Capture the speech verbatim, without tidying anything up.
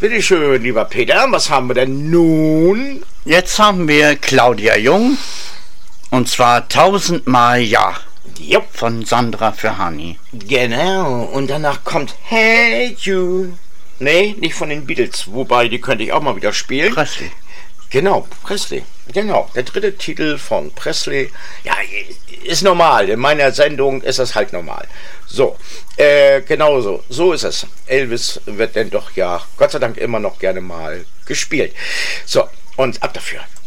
Bitteschön, lieber Peter, was haben wir denn nun? Jetzt haben wir Claudia Jung, und zwar tausendmal Ja. Jupp. Von Sandra für Hani. Genau, und danach kommt Hey Jude. Nee, nicht von den Beatles, wobei, die könnte ich auch mal wieder spielen. Presley. Genau, Presley. Genau, der dritte Titel von Presley. Ja, ist normal. In meiner Sendung ist das halt normal. So, äh, genau so. So ist es. Elvis wird denn doch ja, Gott sei Dank, immer noch gerne mal gespielt. So, und ab dafür.